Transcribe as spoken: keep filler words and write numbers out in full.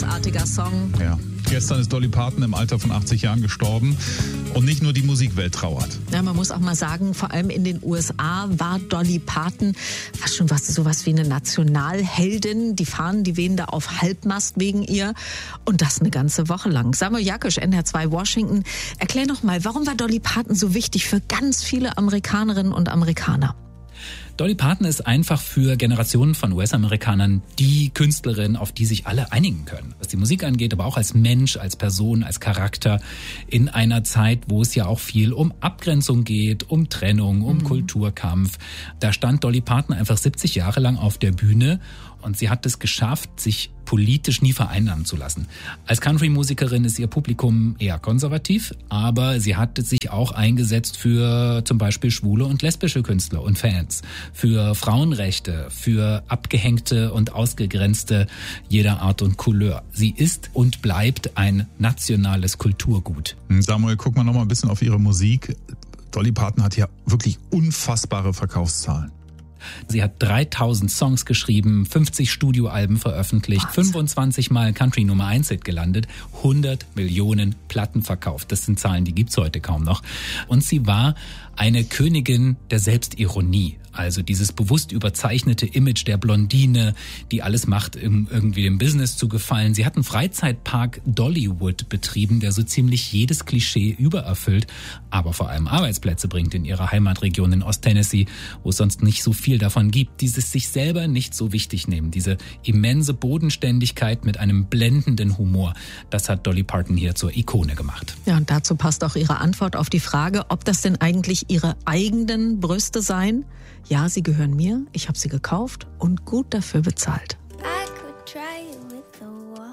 großartiger Song. Ja. Gestern ist Dolly Parton im Alter von achtzig Jahren gestorben. Und nicht nur die Musikwelt trauert. Ja, man muss auch mal sagen, vor allem in den U S A war Dolly Parton fast schon was, sowas wie eine Nationalheldin. Die Fahnen, die wehen da auf Halbmast wegen ihr. Und das eine ganze Woche lang. Samuel Jakisch, N D R zwei Washington. Erklär noch mal, warum war Dolly Parton so wichtig für ganz viele Amerikanerinnen und Amerikaner? Dolly Parton ist einfach für Generationen von U S-Amerikanern die Künstlerin, auf die sich alle einigen können. Was die Musik angeht, aber auch als Mensch, als Person, als Charakter. In einer Zeit, wo es ja auch viel um Abgrenzung geht, um Trennung, um mhm. Kulturkampf. Da stand Dolly Parton einfach siebzig Jahre lang auf der Bühne und sie hat es geschafft, sich politisch nie vereinnahmen zu lassen. Als Country-Musikerin ist ihr Publikum eher konservativ, aber sie hat sich auch eingesetzt für zum Beispiel schwule und lesbische Künstler und Fans, für Frauenrechte, für Abgehängte und Ausgegrenzte jeder Art und Couleur. Sie ist und bleibt ein nationales Kulturgut. Samuel, guck mal noch mal ein bisschen auf ihre Musik. Dolly Parton hat ja wirklich unfassbare Verkaufszahlen. Sie hat dreitausend Songs geschrieben, fünfzig Studioalben veröffentlicht, Was? fünfundzwanzig Mal Country Nummer eins Hit gelandet, hundert Millionen Platten verkauft. Das sind Zahlen, die gibt's heute kaum noch. Und sie war eine Königin der Selbstironie. Also dieses bewusst überzeichnete Image der Blondine, die alles macht, um irgendwie dem Business zu gefallen. Sie hat einen Freizeitpark Dollywood betrieben, der so ziemlich jedes Klischee übererfüllt, aber vor allem Arbeitsplätze bringt in ihrer Heimatregion in Osttennessee, wo es sonst nicht so viel davon gibt. Dieses sich selber nicht so wichtig nehmen, diese immense Bodenständigkeit mit einem blendenden Humor, das hat Dolly Parton hier zur Ikone gemacht. Ja, und dazu passt auch ihre Antwort auf die Frage, ob das denn eigentlich ihre eigenen Brüste seien. Ja, sie gehören mir, ich habe sie gekauft und gut dafür bezahlt.